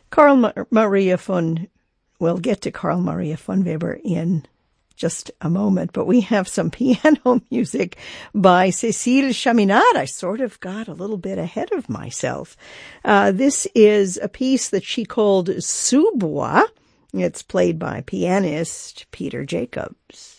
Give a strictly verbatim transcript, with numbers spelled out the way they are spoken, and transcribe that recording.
Carl Ma- Maria von, we'll get to Carl Maria von Weber in just a moment, but we have some piano music by Cécile Chaminade. I sort of got a little bit ahead of myself. Uh, this is a piece that she called Sous Bois. It's played by pianist Peter Jacobs.